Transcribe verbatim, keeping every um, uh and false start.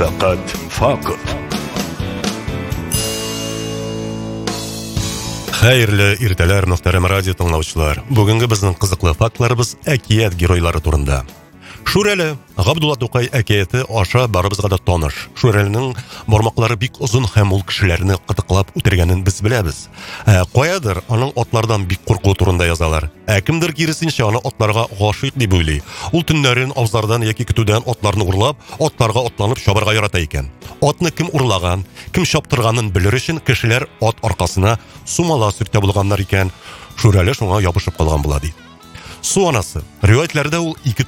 Фақат факт. Хәерле иртәләр, мөхтәрәм радио тыңлаучылар. Бүгенге безнең кызыклы фактларыбыз әкият геройлары турында. Шүрәле, Габдулла Тукай әкияте аша барыбызга да таныш. Шүрәленең бармаклары бик озын һәм ул кешеләрне кытыклап үтергәнен без беләбез. Ә, каядыр аның атлардан бик курку турында язалар. Ә кемдер киресенчә аны атларга гашыйк дип уйлый. Ул төннәрен авызлардан яки көтүдән атларны урлап, атларга атланып чабарга ярата икән. Атны кем урлаган, кем чаптырганын белер өчен кешеләр ат аркасына сумала сөртә булганнар икән. Шүрәле шуңа ябышып калган була ди. Су анасы. Риваятләрдә ул ике